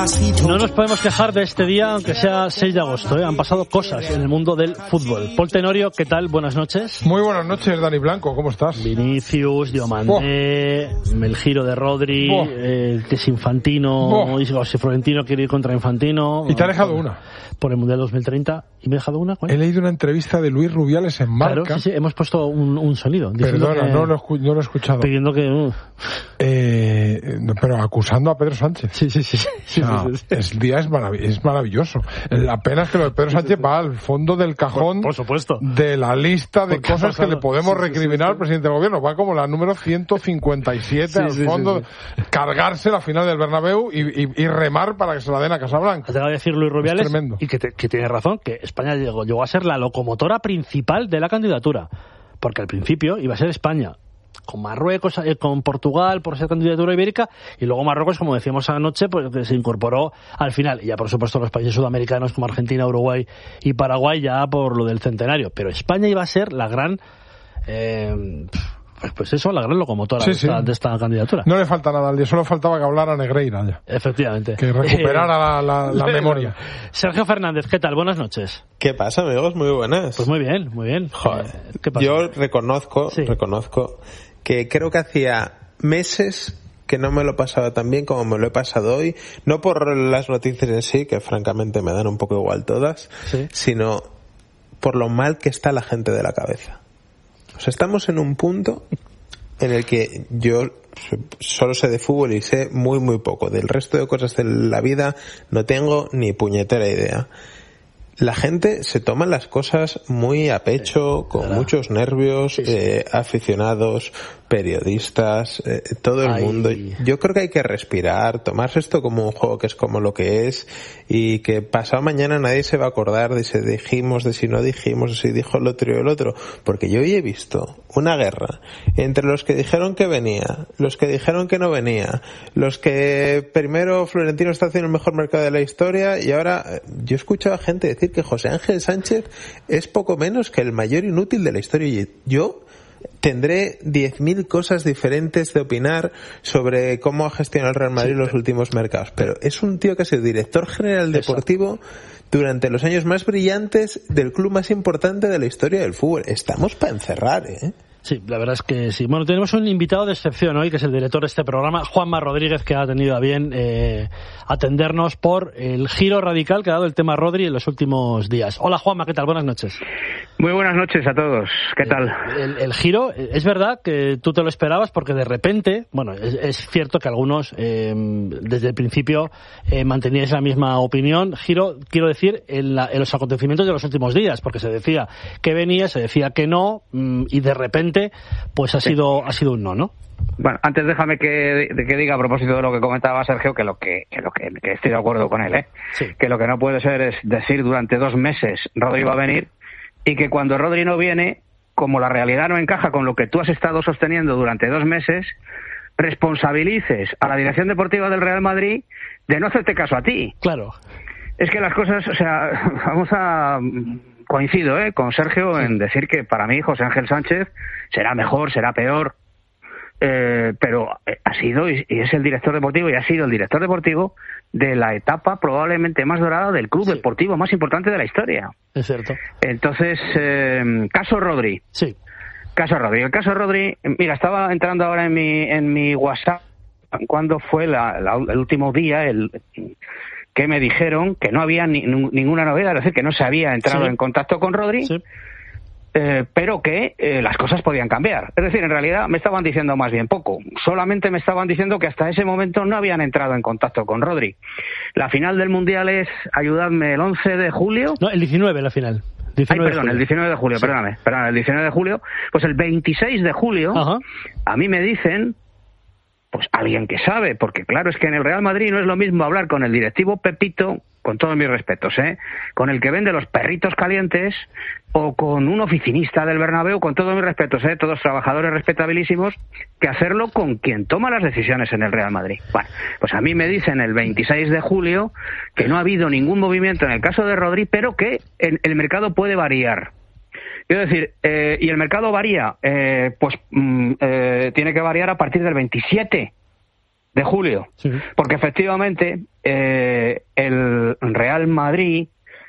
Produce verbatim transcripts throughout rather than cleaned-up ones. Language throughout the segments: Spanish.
No nos podemos quejar de este día, aunque sea seis de agosto, ¿eh? Han pasado cosas en el mundo del fútbol. Paul Tenorio, ¿qué tal? Buenas noches. Muy buenas noches, Dani Blanco, ¿cómo estás? Vinicius, Diomandé, oh. el giro de Rodri, oh. eh, que es Infantino, oh. y si Florentino quiere ir contra Infantino. Y te ha dejado una. Por el Mundial dos mil treinta. ¿Y me he dejado una? ¿Cuál? He leído una entrevista de Luis Rubiales en Marca. Claro, sí, sí, hemos puesto un, un sonido. Perdona, que, no, lo, no lo he escuchado. Pidiendo que... Uh. Eh, pero acusando a Pedro Sánchez. Sí, sí, sí. sí, o sea, sí, sí, sí. El día es, marav- es maravilloso. La pena es que lo de Pedro Sánchez va al fondo del cajón, por, por supuesto, de la lista de cosas que le podemos sí, recriminar sí, sí, sí. al presidente del gobierno. Va como la número ciento cincuenta y siete sí, al fondo, sí, sí, sí. cargarse la final del Bernabéu y, y, y remar para que se la den a Casablanca. Te va a decir Luis Rubiales, y que, te, que tiene razón, que España llegó, llegó a ser la locomotora principal de la candidatura. Porque al principio iba a ser España con Marruecos, eh, con Portugal por ser candidatura ibérica, y luego Marruecos, como decíamos anoche, pues se incorporó al final, y ya por supuesto los países sudamericanos como Argentina, Uruguay y Paraguay ya por lo del centenario, pero España iba a ser la gran eh, pues, pues eso, la gran locomotora sí, de, esta, sí. de esta candidatura. No le falta nada al día, solo faltaba que hablara Negreira ya. Efectivamente. Que recuperara la, la, la memoria. Sergio Fernández, ¿qué tal? Buenas noches. ¿Qué pasa, amigos? Muy buenas. Pues muy bien, muy bien. Joder. ¿Qué pasa? Yo reconozco, sí. reconozco que creo que hacía meses que no me lo pasaba tan bien como me lo he pasado hoy, no por las noticias en sí, que francamente me dan un poco igual todas, ¿sí? sino por lo mal que está la gente de la cabeza. O sea, estamos en un punto en el que yo solo sé de fútbol y sé muy muy poco. Del resto de cosas de la vida no tengo ni puñetera idea. La gente se toma las cosas muy a pecho, con claro. muchos nervios, sí, sí. Eh, aficionados, periodistas, eh, todo el Ay. mundo. Yo creo que hay que respirar, tomarse esto como un juego que es como lo que es, y que pasado mañana nadie se va a acordar de si dijimos, de si no dijimos, de si dijo el otro y el otro. Porque yo hoy he visto una guerra entre los que dijeron que venía, los que dijeron que no venía, los que primero Florentino está haciendo el mejor mercado de la historia, y ahora yo he escuchado a gente decir que José Ángel Sánchez es poco menos que el mayor inútil de la historia, y yo tendré diez mil cosas diferentes de opinar sobre cómo ha gestionado el Real Madrid sí, los últimos mercados, pero es un tío que ha sido director general deportivo durante los años más brillantes del club más importante de la historia del fútbol. Estamos para encerrar, ¿eh? Sí, la verdad es que sí. Bueno, tenemos un invitado de excepción hoy, que es el director de este programa, Juanma Rodríguez, que ha tenido a bien eh, atendernos por el giro radical que ha dado el tema Rodri en los últimos días. Hola, Juanma, ¿qué tal? Buenas noches. Muy buenas noches a todos. ¿Qué tal? El, el, el giro, es verdad que tú te lo esperabas, porque de repente, bueno, es, es cierto que algunos eh, desde el principio eh, manteníais la misma opinión. Giro, quiero decir, en, la, en los acontecimientos de los últimos días, porque se decía que venía, se decía que no, y de repente pues ha sido ha sido un no, ¿no? Bueno, antes déjame que, que diga a propósito de lo que comentaba Sergio que lo que, que lo que, que estoy de acuerdo con él, ¿eh? Sí. Que lo que no puede ser es decir durante dos meses Rodri va a venir, y que cuando Rodri no viene, como la realidad no encaja con lo que tú has estado sosteniendo durante dos meses, responsabilices a la dirección deportiva del Real Madrid de no hacerte caso a ti. Claro. Es que las cosas, o sea, vamos a... Coincido ¿eh? con Sergio sí. en decir que para mí José Ángel Sánchez será mejor, será peor, eh, pero ha sido y es el director deportivo y ha sido el director deportivo de la etapa probablemente más dorada del club sí. deportivo más importante de la historia. Es cierto. Entonces, eh, caso Rodri. Sí. Caso Rodri. El caso Rodri, mira, estaba entrando ahora en mi en mi WhatsApp cuando fue la, la, el último día, el... que me dijeron que no había ni, ninguna novedad, es decir, que no se había entrado sí. en contacto con Rodri, sí. eh, pero que eh, las cosas podían cambiar. Es decir, en realidad me estaban diciendo más bien poco. Solamente me estaban diciendo que hasta ese momento no habían entrado en contacto con Rodri. La final del Mundial es, ayudadme, el once de julio. No, el diecinueve la final. diecinueve Ay, perdón, el diecinueve de julio, sí. perdóname, perdóname, el diecinueve de julio. Pues el veintiséis de julio, Ajá. a mí me dicen... Pues alguien que sabe, porque claro, es que en el Real Madrid no es lo mismo hablar con el directivo Pepito, con todos mis respetos, ¿eh? con el que vende los perritos calientes, o con un oficinista del Bernabéu, con todos mis respetos, ¿eh? todos trabajadores respetabilísimos, que hacerlo con quien toma las decisiones en el Real Madrid. Bueno, pues a mí me dicen el veintiséis de julio que no ha habido ningún movimiento en el caso de Rodri, pero que el, el mercado puede variar. Quiero decir, eh, y el mercado varía, eh, pues mm, eh, tiene que variar a partir del veintisiete de julio. Sí. Porque efectivamente eh, el Real Madrid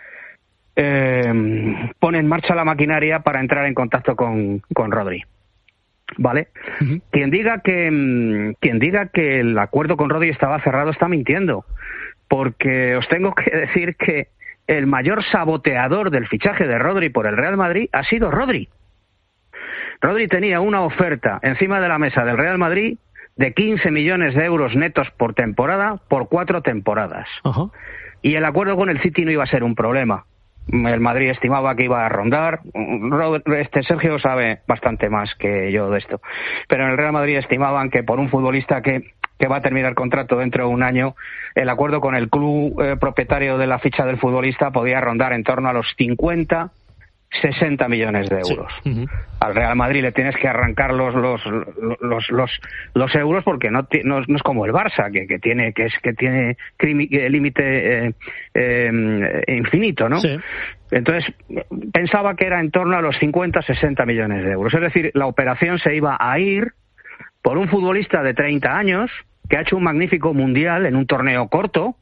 eh, pone en marcha la maquinaria para entrar en contacto con, con Rodri. ¿Vale? Uh-huh. Quien diga que quien diga que el acuerdo con Rodri estaba cerrado está mintiendo, porque os tengo que decir que el mayor saboteador del fichaje de Rodri por el Real Madrid ha sido Rodri. Rodri tenía una oferta encima de la mesa del Real Madrid de quince millones de euros netos por temporada por cuatro temporadas. Uh-huh. Y el acuerdo con el City no iba a ser un problema. El Madrid estimaba que iba a rondar. Este Sergio sabe bastante más que yo de esto. Pero en el Real Madrid estimaban que por un futbolista que, que va a terminar contrato dentro de un año, el acuerdo con el club eh, propietario de la ficha del futbolista podía rondar en torno a los cincuenta, sesenta millones de euros. Sí. Uh-huh. Al Real Madrid le tienes que arrancar los los los los, los euros porque no, no, no es como el Barça que, que tiene que es que tiene límite eh, eh, infinito, ¿no? Sí. Entonces pensaba que era en torno a los cincuenta, sesenta millones de euros. Es decir, la operación se iba a ir por un futbolista de treinta años que ha hecho un magnífico mundial en un torneo corto,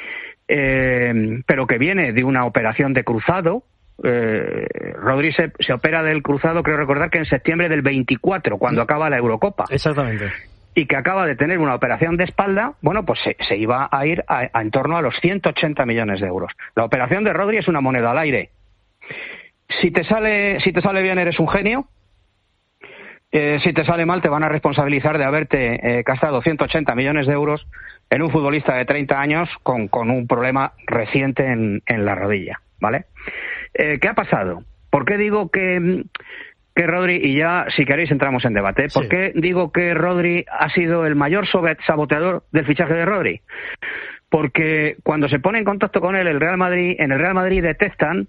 eh, pero que viene de una operación de cruzado. Eh, Rodri se, se opera del cruzado, creo recordar que en septiembre del veinticuatro, cuando sí. acaba la Eurocopa. Exactamente. Y que acaba de tener una operación de espalda, bueno, pues se, se iba a ir a, a en torno a los ciento ochenta millones de euros. La operación de Rodri es una moneda al aire. Si te sale, si te sale bien, eres un genio. Eh, si te sale mal, te van a responsabilizar de haberte eh, gastado ciento ochenta millones de euros en un futbolista de treinta años con, con un problema reciente en, en la rodilla, ¿vale? Eh, ¿Qué ha pasado? ¿Por qué digo que, que Rodri, y ya si queréis entramos en debate, ¿por sí. qué digo que Rodri ha sido el mayor saboteador del fichaje de Rodri? Porque cuando se pone en contacto con él el Real Madrid, en el Real Madrid detectan,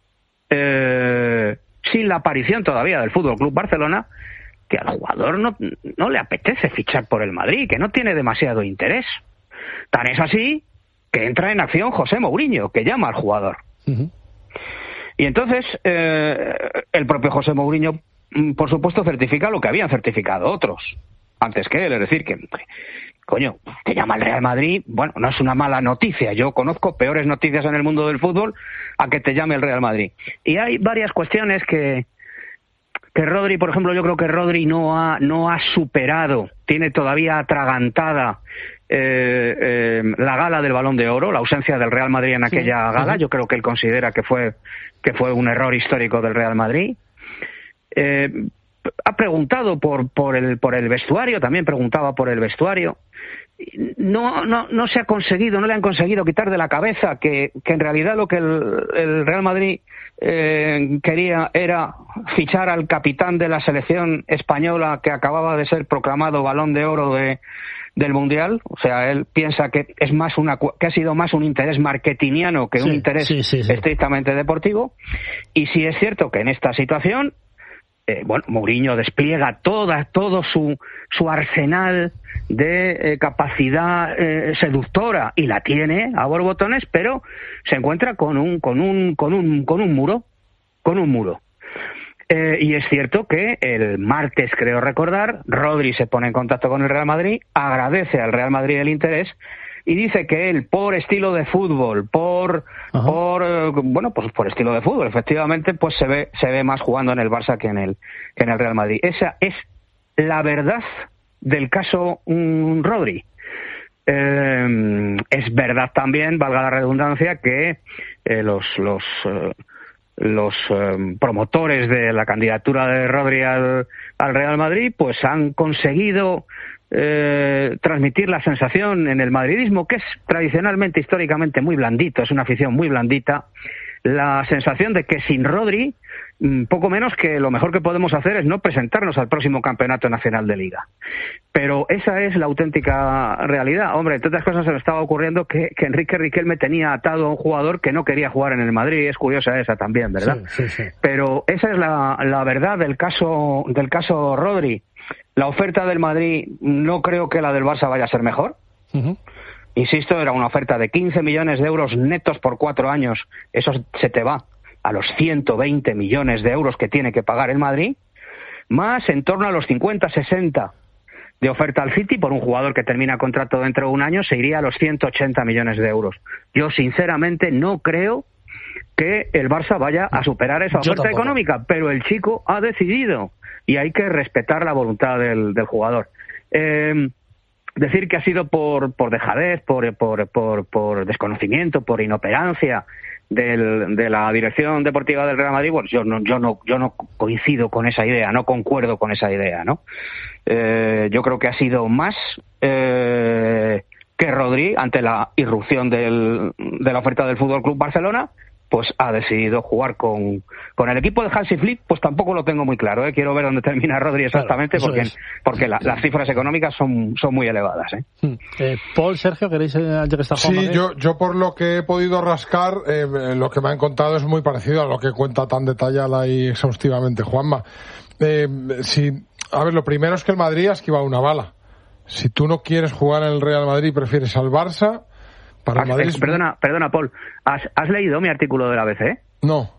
eh, sin la aparición todavía del Fútbol Club Barcelona, que al jugador no, no le apetece fichar por el Madrid, que no tiene demasiado interés. Tan es así que entra en acción José Mourinho, que llama al jugador. Uh-huh. Y entonces eh, el propio José Mourinho, por supuesto, certifica lo que habían certificado otros antes que él, es decir, que coño, que llama al Real Madrid, bueno, no es una mala noticia. Yo conozco peores noticias en el mundo del fútbol a que te llame el Real Madrid. Y hay varias cuestiones que que Rodri, por ejemplo, yo creo que Rodri no ha no ha superado, tiene todavía atragantada Eh, eh, la gala del Balón de Oro, la ausencia del Real Madrid en aquella sí, gala. Uh-huh. Yo creo que él considera que fue que fue un error histórico del Real Madrid. Eh, ha preguntado por por el por el vestuario, también preguntaba por el vestuario. No no no se ha conseguido, no le han conseguido quitar de la cabeza que, que en realidad lo que el, el Real Madrid eh, quería era fichar al capitán de la selección española que acababa de ser proclamado Balón de Oro de del Mundial. O sea, él piensa que es más una que ha sido más un interés marketingiano que sí, un interés sí, sí, sí. estrictamente deportivo. Y sí es cierto que en esta situación eh, bueno, Mourinho despliega toda todo su su arsenal de eh, capacidad eh, seductora, y la tiene a borbotones, pero se encuentra con un con un con un con un muro, con un muro. Eh, y es cierto que el martes, creo recordar, Rodri se pone en contacto con el Real Madrid, agradece al Real Madrid el interés y dice que él, por estilo de fútbol, por Ajá. por eh, bueno, pues por estilo de fútbol, efectivamente, pues se ve se ve más jugando en el Barça que en el que en el Real Madrid. Esa es la verdad del caso um, Rodri. Eh, es verdad también, valga la redundancia, que eh, los los eh, los eh, promotores de la candidatura de Rodri al, al Real Madrid pues han conseguido eh, transmitir la sensación en el madridismo, que es tradicionalmente, históricamente muy blandito, es una afición muy blandita, la sensación de que sin Rodri poco menos que lo mejor que podemos hacer es no presentarnos al próximo campeonato nacional de Liga. Pero esa es la auténtica realidad. Hombre, entre otras cosas se me estaba ocurriendo que, que Enrique Riquelme tenía atado a un jugador que no quería jugar en el Madrid. Es curiosa esa también, ¿verdad? Sí, sí, sí. Pero esa es la, la verdad del caso del caso Rodri. La oferta del Madrid no creo que la del Barça vaya a ser mejor. Uh-huh. Insisto, era una oferta de quince millones de euros netos por cuatro años. Eso se te va a los ciento veinte millones de euros que tiene que pagar el Madrid, más en torno a los cincuenta, sesenta de oferta al City por un jugador que termina contrato dentro de un año, se iría a los ciento ochenta millones de euros. Yo sinceramente no creo que el Barça vaya a superar esa oferta económica, pero el chico ha decidido y hay que respetar la voluntad del, del jugador. Eh, decir que ha sido por, por dejadez, por, por, por, por desconocimiento, por inoperancia del, de la dirección deportiva del Real Madrid, bueno, yo no, yo no, yo no coincido con esa idea, no concuerdo con esa idea, ¿no? Eh, yo creo que ha sido más eh, que Rodri, ante la irrupción del, de la oferta del Fútbol Club Barcelona, pues ha decidido jugar con, con el equipo de Hansi Flick. Pues tampoco lo tengo muy claro, ¿eh? Quiero ver dónde termina Rodri exactamente, claro, porque, porque la, las cifras económicas son, son muy elevadas, ¿eh? Eh, Paul, Sergio, ¿queréis eh, antes que está Juan? Sí, yo, yo por lo que he podido rascar, eh, lo que me han contado es muy parecido a lo que cuenta tan detallada y exhaustivamente Juanma. Eh, si, a ver, lo primero es que el Madrid ha esquivado una bala. Si tú no quieres jugar en el Real Madrid y prefieres al Barça, para el Madrid... Perdona, perdona, Paul, ¿has, ¿has leído mi artículo de la A B C? No.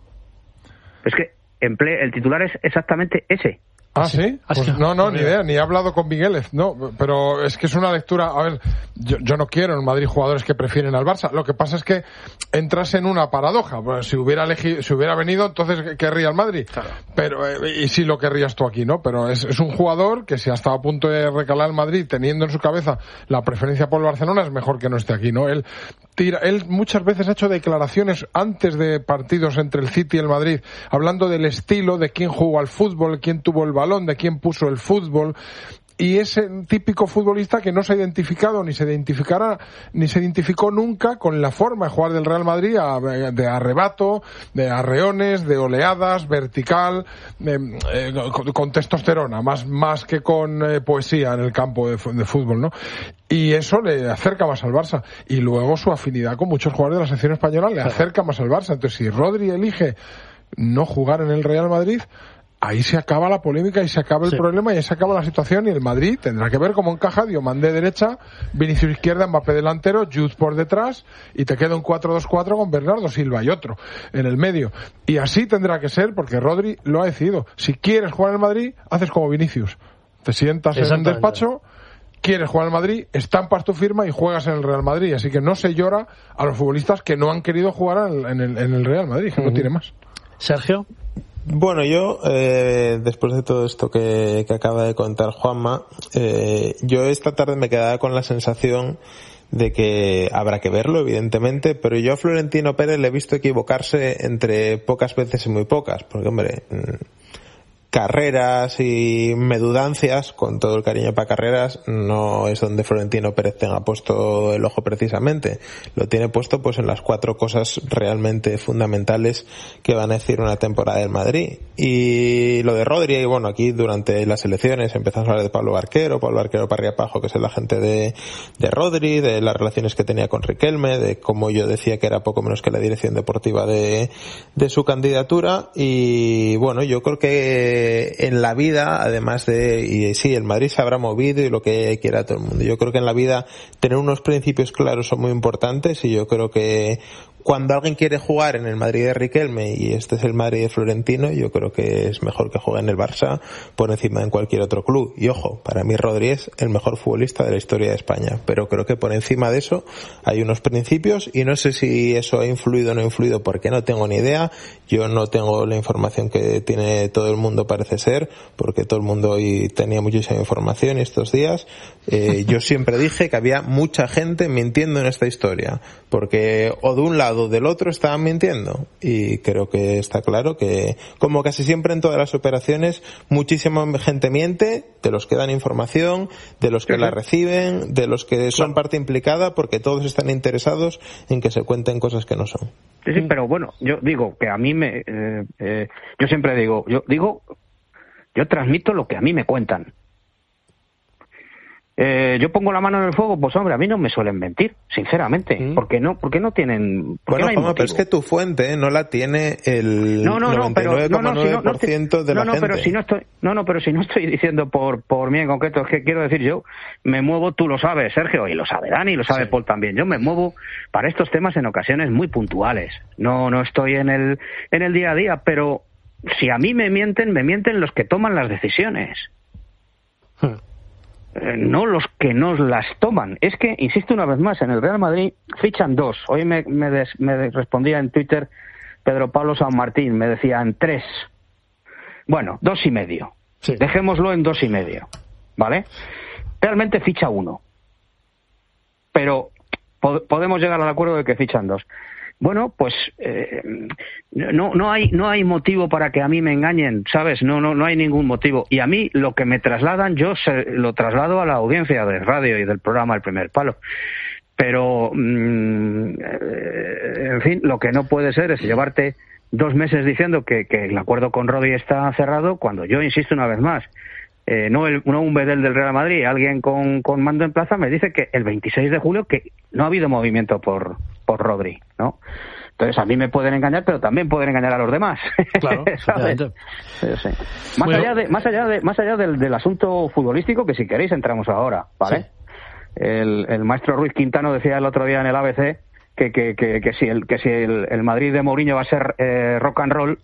Es que emple... el titular es exactamente ese. ¿Ah, sí? Pues no, no, ni idea, ni he hablado con Migueles, no, pero es que es una lectura, a ver, yo, yo no quiero en Madrid jugadores que prefieren al Barça, lo que pasa es que entras en una paradoja, pues si hubiera elegido, si hubiera venido, entonces querría el Madrid, claro. Pero, eh, y sí lo querrías tú aquí, ¿no? Pero es, es un jugador que si ha estado a punto de recalar el Madrid, teniendo en su cabeza la preferencia por el Barcelona, es mejor que no esté aquí, ¿no? Él tira, él muchas veces ha hecho declaraciones antes de partidos entre el City y el Madrid, hablando del estilo, de quién jugó al fútbol, quién tuvo el balón, de quién puso el fútbol, y ese típico futbolista que no se ha identificado ni se identificará ni se identificó nunca con la forma de jugar del Real Madrid, a, de arrebato, de arreones, de oleadas, vertical, de, eh, con, con testosterona, más más que con eh, poesía en el campo de, de fútbol, ¿no? Y eso le acerca más al Barça. Y luego su afinidad con muchos jugadores de la selección española le acerca más al Barça. Entonces, si Rodri elige no jugar en el Real Madrid, ahí se acaba la polémica y se acaba el sí. problema y ahí se acaba la situación, y el Madrid tendrá que ver cómo encaja Diomande de derecha, Vinicius izquierda, Mbappé delantero, Jude por detrás, y te queda un cuatro dos cuatro con Bernardo Silva y otro en el medio. Y así tendrá que ser, porque Rodri lo ha decidido. Si quieres jugar en el Madrid, haces como Vinicius. Te sientas en un despacho, quieres jugar en el Madrid, estampas tu firma y juegas en el Real Madrid. Así que no se llora a los futbolistas que no han querido jugar en el, en el Real Madrid, que uh-huh. no tiene más. Sergio. Bueno, yo, eh, después de todo esto que, que acaba de contar Juanma, eh, yo esta tarde me quedaba con la sensación de que habrá que verlo, evidentemente, pero yo a Florentino Pérez le he visto equivocarse entre pocas veces y muy pocas, porque, hombre, Carreras y Medudancias, con todo el cariño para Carreras, no es donde Florentino Pérez tenga puesto el ojo precisamente. Lo tiene puesto pues en las cuatro cosas realmente fundamentales que van a decir una temporada del Madrid. Y lo de Rodri, y bueno, aquí durante las elecciones empezamos a hablar de Pablo Barquero, Pablo Barquero Parriapajo, que es el agente de, de Rodri, de las relaciones que tenía con Riquelme, de cómo yo decía que era poco menos que la dirección deportiva de, de su candidatura. Y bueno, yo creo que en la vida, además de, y sí, el Madrid se habrá movido y lo que quiera todo el mundo, yo creo que en la vida tener unos principios claros son muy importantes, y yo creo que cuando alguien quiere jugar en el Madrid de Riquelme y este es el Madrid de Florentino, yo creo que es mejor que juegue en el Barça por encima de en cualquier otro club. Y ojo, para mí Rodri es el mejor futbolista de la historia de España, pero creo que por encima de eso hay unos principios, y no sé si eso ha influido o no ha influido, porque no tengo ni idea. Yo no tengo la información que tiene todo el mundo, parece ser, porque todo el mundo hoy tenía muchísima información estos días. Eh, yo siempre dije que había mucha gente mintiendo en esta historia, porque o de un lado o del otro estaban mintiendo, y creo que está claro que, como casi siempre en todas las operaciones, muchísima gente miente, de los que dan información, de los que la reciben, de los que son parte implicada, porque todos están interesados en que se cuenten cosas que no son. Sí, sí, pero bueno, yo digo que a mí me eh, eh, yo siempre digo, yo digo yo transmito lo que a mí me cuentan. Eh, yo pongo la mano en el fuego, pues hombre, a mí no me suelen mentir, sinceramente, mm. porque no, porque no tienen. Bueno, no hay Juanma, pero es que tu fuente no la tiene el no, no, no, pero, noventa y nueve coma nueve por ciento de la no, no, gente. Pero si no estoy, no, no, pero si no estoy diciendo por por mí en concreto, es que quiero decir, yo me muevo, tú lo sabes, Sergio, y lo sabe Dani, y lo sabe sí. Paul también. Yo me muevo para estos temas en ocasiones muy puntuales. No, no estoy en el en el día a día, pero si a mí me mienten, me mienten los que toman las decisiones. Hmm. eh, no los que nos las toman. Es que, insisto una vez más, en el Real Madrid fichan dos. Hoy me, me, des, me respondía en Twitter Pedro Pablo San Martín, me decían tres. Bueno, dos y medio. Sí. Dejémoslo en dos y medio, ¿vale? Realmente ficha uno. Pero po- podemos llegar al acuerdo de que fichan dos. Bueno, pues eh, no no hay no hay motivo para que a mí me engañen, ¿sabes? No no no hay ningún motivo. Y a mí lo que me trasladan, yo se, lo traslado a la audiencia de radio y del programa El Primer Palo. Pero, mmm, eh, en fin, lo que no puede ser es llevarte dos meses diciendo que, que el acuerdo con Rodri está cerrado, cuando yo insisto una vez más, eh, no, el, no un bedel del Real Madrid, alguien con, con mando en plaza me dice que el veintiséis de julio que no ha habido movimiento por, por Rodri, ¿no? Entonces a mí me pueden engañar, pero también pueden engañar a los demás. Claro, sí, sí. Más bueno. allá de, más allá de, más allá del, del asunto futbolístico, que si queréis entramos ahora, ¿vale? Sí. El, el maestro Ruiz Quintano decía el otro día en el A B C que, que, que, que si el que si el, el Madrid de Mourinho va a ser eh, rock and roll,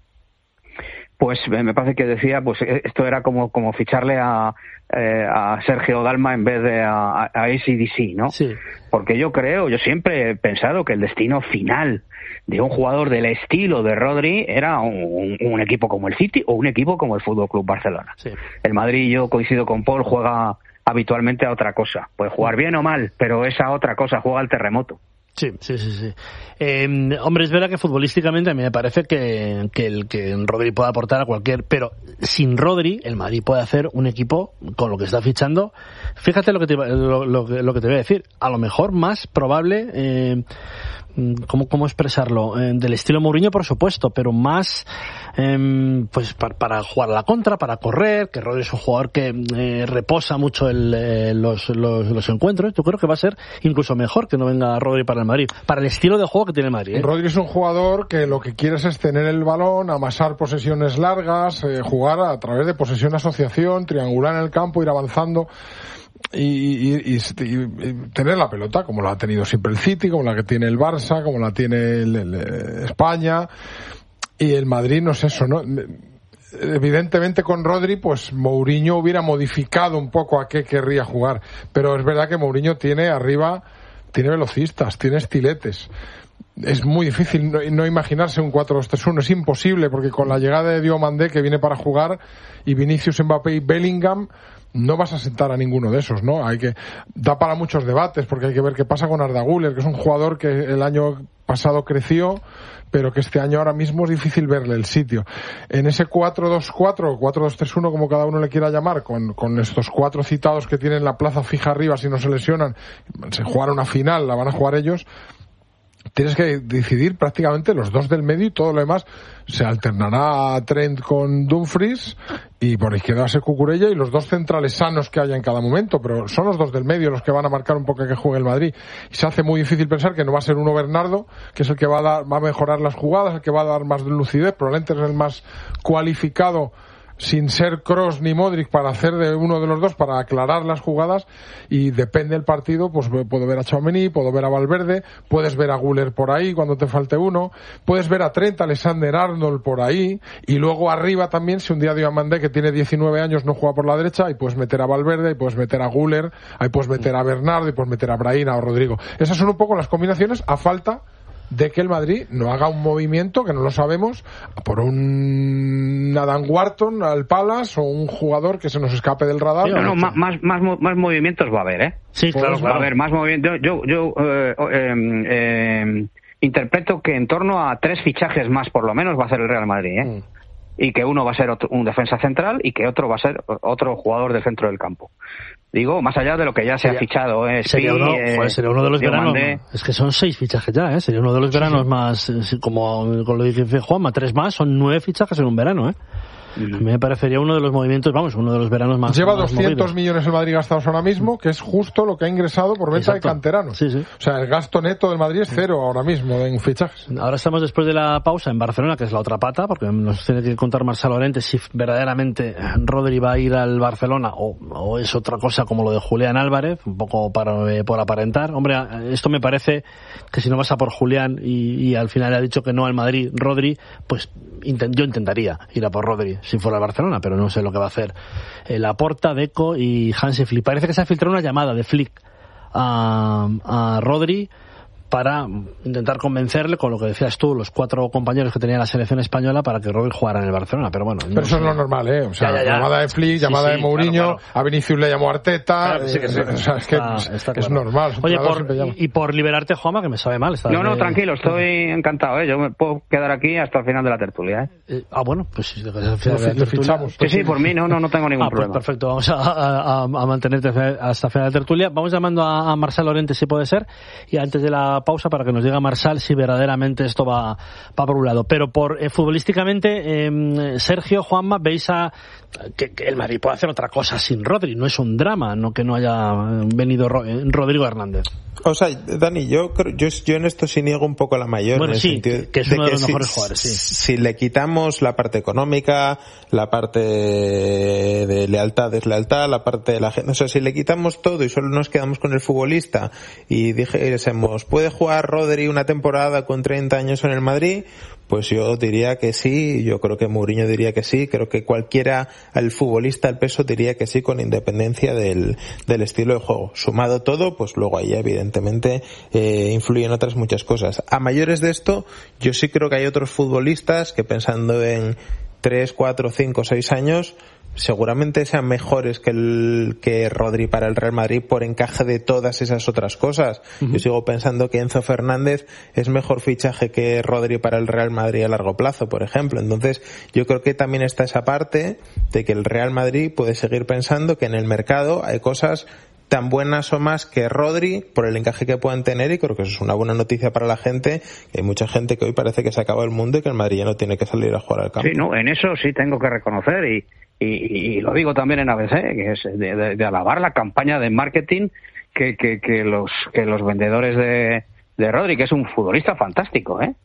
pues me parece que decía, pues esto era como como ficharle a, eh, a Sergio Dalma en vez de a, a A C D C, ¿no? Sí. Porque yo creo, yo siempre he pensado que el destino final de un jugador del estilo de Rodri era un, un equipo como el City o un equipo como el Fútbol Club Barcelona. Sí. El Madrid, yo coincido con Paul, juega habitualmente a otra cosa. Puede jugar bien o mal, pero esa otra cosa juega al terremoto. Sí, sí, sí, sí. Eh, hombre, es verdad que futbolísticamente a mí me parece que, que el que Rodri puede aportar a cualquier, pero sin Rodri el Madrid puede hacer un equipo con lo que está fichando. Fíjate lo que te, lo, lo, lo que te voy a decir. A lo mejor más probable, eh, ¿cómo, cómo expresarlo? Eh, del estilo Mourinho, por supuesto, pero más eh, pues para, para jugar a la contra, para correr, que Rodri es un jugador que eh, reposa mucho el, eh, los, los, los encuentros. Yo creo que va a ser incluso mejor que no venga Rodri para el Madrid, para el estilo de juego que tiene el Madrid, ¿eh? Rodri es un jugador que lo que quieres es tener el balón, amasar posesiones largas, eh, jugar a través de posesión-asociación, triangular en el campo, ir avanzando. Y, y, y, y, y tener la pelota como la ha tenido siempre el City, como la que tiene el Barça, como la tiene el, el, el España, y el Madrid no es eso, ¿no? Evidentemente con Rodri pues Mourinho hubiera modificado un poco a qué querría jugar, pero es verdad que Mourinho tiene arriba, tiene velocistas, tiene estiletes. Es muy difícil no, no imaginarse un cuatro dos tres uno, es imposible, porque con la llegada de Diomandé, que viene para jugar, y Vinicius, Mbappé y Bellingham, no vas a sentar a ninguno de esos, ¿no? Hay que, da para muchos debates, porque hay que ver qué pasa con Arda Güler, que es un jugador que el año pasado creció, pero que este año ahora mismo es difícil verle el sitio. En ese cuatro dos cuatro o cuatro dos tres uno, como cada uno le quiera llamar, con, con estos cuatro citados que tienen la plaza fija arriba, si no se lesionan, se jugará una final, la van a jugar ellos. Tienes que decidir prácticamente los dos del medio, y todo lo demás se alternará a Trent con Dumfries, y por izquierda va a ser Cucurella, y los dos centrales sanos que haya en cada momento, pero son los dos del medio los que van a marcar un poco a que juegue el Madrid. Y se hace muy difícil pensar que no va a ser uno Bernardo, que es el que va a dar, va a mejorar las jugadas, el que va a dar más lucidez, probablemente es el más cualificado, sin ser Kroos ni Modric, para hacer de uno de los dos, para aclarar las jugadas, y depende del partido, pues puedo ver a Tchouaméni, puedo ver a Valverde, puedes ver a Güler por ahí cuando te falte uno, puedes ver a Trent Alexander-Arnold por ahí, y luego arriba también, si un día Diomandé, que tiene diecinueve años, no juega por la derecha, ahí puedes meter a Valverde, ahí puedes meter a Güler, ahí puedes meter a Bernardo, y puedes meter a Brahima o Rodrigo. Esas son un poco las combinaciones, a falta de que el Madrid no haga un movimiento, que no lo sabemos, por un Adam Wharton al Palace, o un jugador que se nos escape del radar. No, no, más, más, más, más movimientos va a haber, ¿eh? Sí, claro, pues claro. Va a haber más movimientos. Yo, yo eh, eh, eh, interpreto que en torno a tres fichajes más, por lo menos, va a ser el Real Madrid, ¿eh? Mm. Y que uno va a ser otro, un defensa central, y que otro va a ser otro jugador del centro del campo. Digo, más allá de lo que ya se sería, ha fichado, ¿eh? Sería, Spi, uno, eh, joder, sería uno de los veranos. Es que son seis fichajes ya, ¿eh? Sería uno de los veranos sí, sí. más, como con lo dice Juanma, tres más, son nueve fichajes en un verano, ¿eh? A mí me parecería uno de los movimientos, vamos, uno de los veranos más. Lleva más doscientos movidos. millones el Madrid gastados ahora mismo, que es justo lo que ha ingresado por venta Exacto. de canteranos. Sí, sí. O sea, el gasto neto del Madrid es cero ahora mismo en fichajes. Ahora estamos después de la pausa en Barcelona, que es la otra pata, porque nos tiene que contar Marcelo Llorente si verdaderamente Rodri va a ir al Barcelona o, o es otra cosa como lo de Julián Álvarez, un poco para, eh, por aparentar. Hombre, esto me parece que si no vas a por Julián y, y al final le ha dicho que no al Madrid, Rodri, pues intent, yo intentaría ir a por Rodri. si fuera el Barcelona, pero no sé lo que va a hacer eh, Laporta, Deco y Hansi Flick. Parece que se ha filtrado una llamada de Flick a, a Rodri para intentar convencerle, con lo que decías tú, los cuatro compañeros que tenía la selección española, para que Rodri jugara en el Barcelona, pero bueno. Pero no eso sé. Es lo normal, ¿eh? O sea, ya, ya, ya. llamada de Flick, llamada sí, sí, de Mourinho, claro, claro. A Vinicius le llamó Arteta, claro, sí que sí. O sea, es que está, está es claro. normal. Oye, por, y, y por liberarte, Juanma, que me sabe mal. No, no, de... tranquilo, estoy encantado, ¿eh? Yo me puedo quedar aquí hasta el final de la tertulia, ¿eh? eh ah, bueno, pues si le fichamos. Pues sí, sí, por mí no, no, no tengo ningún ah, problema. Pues perfecto, vamos a, a, a mantenerte hasta el final de la tertulia. Vamos llamando a, a Marcel Lorente, si puede ser, y antes de la pausa, para que nos diga Marsal si verdaderamente esto va, va por un lado. Pero por eh, futbolísticamente, eh, Sergio, Juanma, veis a que, que el Madrid puede hacer otra cosa sin Rodri. No es un drama, no que no haya venido Ro, eh, Rodrigo Hernández. O sea, Dani, yo creo, yo, yo en esto sí niego un poco la mayor. Bueno, en el sí, sentido que es de uno de, que los si, mejores jugadores, sí. Si le quitamos la parte económica, la parte de lealtad, deslealtad, la parte de la gente, o sea, si le quitamos todo y solo nos quedamos con el futbolista y dijésemos, ¿puede jugar Rodri una temporada con treinta años en el Madrid? Pues yo diría que sí, yo creo que Mourinho diría que sí, creo que cualquiera, al futbolista, al peso, diría que sí, con independencia del, del estilo de juego. Sumado todo, pues luego ahí evidentemente eh, influyen otras muchas cosas. A mayores de esto, yo sí creo que hay otros futbolistas que, pensando en tres, cuatro, cinco, seis años, seguramente sean mejores que el que Rodri para el Real Madrid por encaje de todas esas otras cosas. Uh-huh. Yo sigo pensando que Enzo Fernández es mejor fichaje que Rodri para el Real Madrid a largo plazo, por ejemplo. Entonces, yo creo que también está esa parte de que el Real Madrid puede seguir pensando que en el mercado hay cosas tan buenas o más que Rodri por el encaje que puedan tener, y creo que eso es una buena noticia para la gente, que hay mucha gente que hoy parece que se acaba el mundo y que el Madrid ya no tiene que salir a jugar al campo. Sí, no, en eso sí tengo que reconocer y Y, y lo digo también en A B C, que es de, de, de alabar la campaña de marketing que, que, que los que los vendedores de, de Rodri, que es un futbolista fantástico, ¿eh?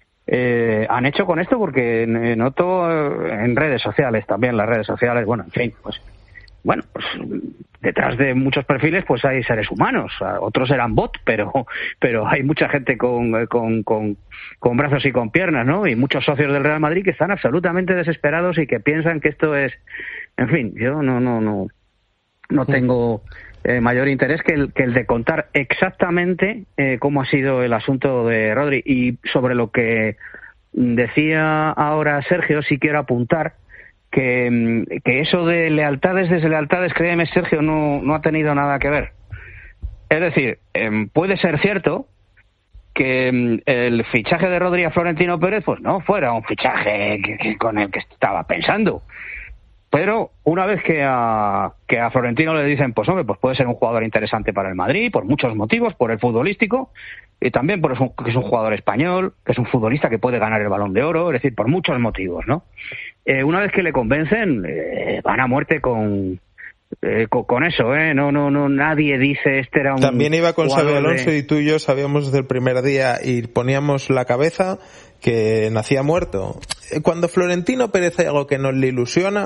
Eh, han hecho con esto, porque noto en redes sociales también, las redes sociales, bueno, en fin, pues bueno, pues detrás de muchos perfiles pues hay seres humanos, otros eran bot, pero pero hay mucha gente con, con, con, con brazos y con piernas, ¿no? Y muchos socios del Real Madrid que están absolutamente desesperados y que piensan que esto es, en fin, yo no no no no tengo eh, mayor interés que el que el de contar exactamente eh, cómo ha sido el asunto de Rodri. Y sobre lo que decía ahora Sergio, sí quiero apuntar que, que eso de lealtades, deslealtades, créeme, Sergio, no, no ha tenido nada que ver. Es decir, eh, puede ser cierto que eh, el fichaje de Rodri a Florentino Pérez pues no fuera un fichaje que, que con el que estaba pensando. Pero una vez que a, que a Florentino le dicen, pues hombre, pues puede ser un jugador interesante para el Madrid, por muchos motivos, por el futbolístico, y también por eso, que es un jugador español, que es un futbolista que puede ganar el Balón de Oro, es decir, por muchos motivos, ¿no? Eh, una vez que le convencen, eh, van a muerte con, eh, con, con eso, ¿eh? No, no, no, nadie dice este era un... También iba con Xabi Alonso de... y tú y yo sabíamos desde el primer día y poníamos la cabeza que nacía muerto. Cuando Florentino Pérez hay algo que nos le ilusiona,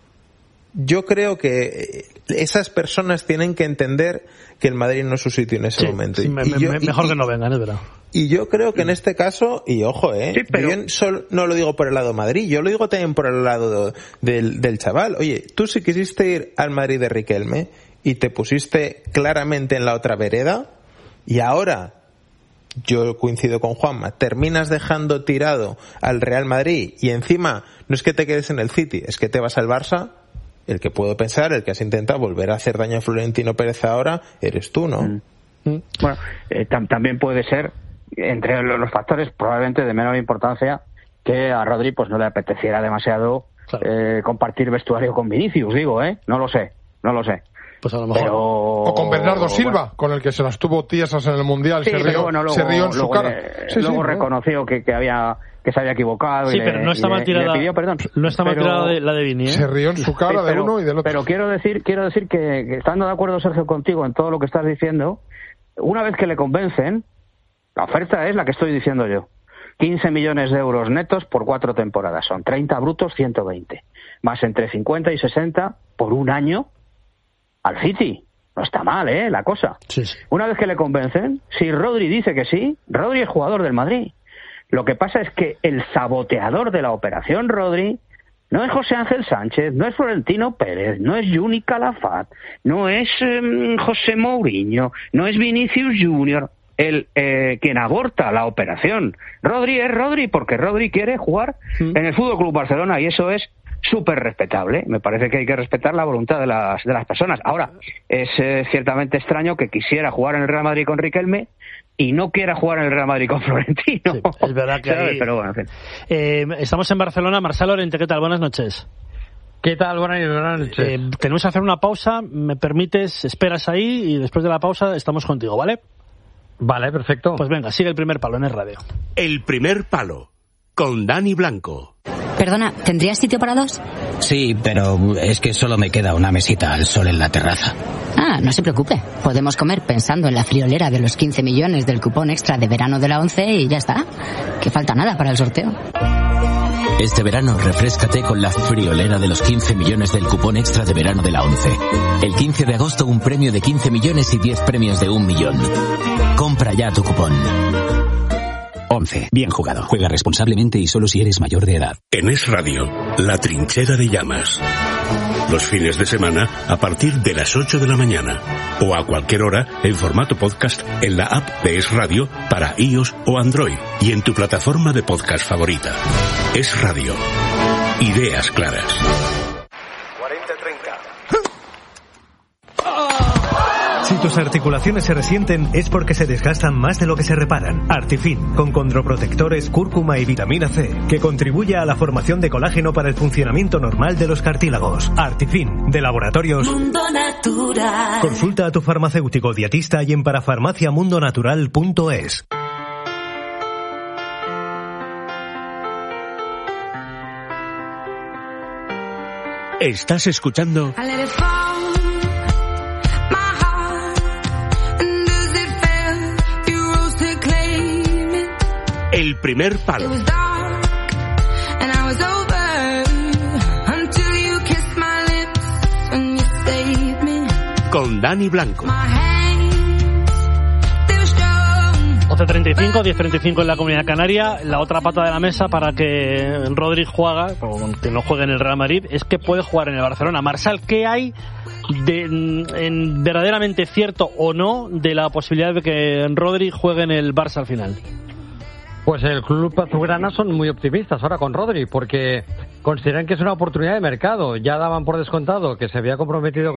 yo creo que esas personas tienen que entender que el Madrid no es su sitio en ese sí, momento. Sí, me, y yo, me, mejor y, que no vengan, es verdad. Y yo creo que en este caso, y ojo, eh, sí, pero... yo solo, no lo digo por el lado Madrid, yo lo digo también por el lado de, del, del chaval. Oye, tú si quisiste ir al Madrid de Riquelme y te pusiste claramente en la otra vereda, y ahora, yo coincido con Juanma, terminas dejando tirado al Real Madrid y encima no es que te quedes en el City, es que te vas al Barça. El que puedo pensar, el que has intentado volver a hacer daño a Florentino Pérez ahora, eres tú, ¿no? Mm. Mm. Bueno, eh, tam- también puede ser, entre los factores probablemente de menor importancia, que a Rodri pues no le apeteciera demasiado claro. eh, compartir vestuario con Vinicius, digo, ¿eh? No lo sé, no lo sé. Pues a lo mejor. Pero... O con Bernardo Silva, bueno, con el que se las tuvo tiesas en el Mundial, sí, se, rió, bueno, luego, se rió en su luego cara. Le, sí, luego sí, reconoció ¿no? que, que había que se había equivocado. Sí, y pero le, no está mal tirada. Le pidió perdón. No está mal tirada la de Vini, ¿eh? Se rió en su cara sí, pero, de uno y del otro. Pero quiero decir, quiero decir que, que estando de acuerdo, Sergio, contigo en todo lo que estás diciendo, una vez que le convencen, la oferta es la que estoy diciendo yo. quince millones de euros netos por cuatro temporadas. Son treinta brutos, ciento veinte. Más entre cincuenta y sesenta por un año al City. No está mal, ¿eh? La cosa. Sí, sí. Una vez que le convencen, si Rodri dice que sí, Rodri es jugador del Madrid. Lo que pasa es que el saboteador de la operación Rodri no es José Ángel Sánchez, no es Florentino Pérez, no es Juni Calafat, no es eh, José Mourinho, no es Vinicius Junior, el eh, quien aborta la operación. Rodri es Rodri porque Rodri quiere jugar mm. en el Fútbol Club Barcelona y eso es súper respetable. Me parece que hay que respetar la voluntad de las de las personas. Ahora, es eh, ciertamente extraño que quisiera jugar en el Real Madrid con Riquelme y no quiera jugar en el Real Madrid con Florentino. Sí, es verdad que hay... Pero bueno, en fin. eh, estamos en Barcelona. Marcelo Lorente, ¿qué tal? Buenas noches. ¿Qué tal? Buenas noches. Eh, tenemos que hacer una pausa. ¿Me permites? Esperas ahí y después de la pausa estamos contigo, ¿vale? Vale, perfecto. Pues venga, sigue el primer palo en el radio. El primer palo, con Dani Blanco. Perdona, ¿tendrías sitio para dos? Sí, pero es que solo me queda una mesita al sol en la terraza. Ah, no se preocupe. Podemos comer pensando en la friolera de los quince millones del cupón extra de verano de la ONCE y ya está. Que falta nada para el sorteo. Este verano refréscate con la friolera de los quince millones del cupón extra de verano de la ONCE. El quince de agosto un premio de quince millones y diez premios de un millón. Compra ya tu cupón. ONCE. Bien jugado. Juega responsablemente y solo si eres mayor de edad. En Es Radio, La Trinchera de Llamas. Los fines de semana a partir de las ocho de la mañana. O a cualquier hora en formato podcast en la app de Es Radio para iOS o Android. Y en tu plataforma de podcast favorita. Es Radio. Ideas claras. cuarenta treinta. Si tus articulaciones se resienten es porque se desgastan más de lo que se reparan. Artifin, con condroprotectores, cúrcuma y vitamina C, que contribuye a la formación de colágeno para el funcionamiento normal de los cartílagos. Artifin, de Laboratorios Mundo Natural. Consulta a tu farmacéutico dietista y en parafarmacia mundo natural punto es. Estás escuchando El primer palo. Con Dani Blanco. once treinta y cinco, diez treinta y cinco en la Comunidad Canaria. La otra pata de la mesa para que Rodri juegue, o que no juegue en el Real Madrid, es que puede jugar en el Barcelona. Marsal, ¿qué hay de en, verdaderamente cierto o no de la posibilidad de que Rodri juegue en el Barça al final? Pues el club azulgrana son muy optimistas ahora con Rodri, porque consideran que es una oportunidad de mercado. Ya daban por descontado que se había comprometido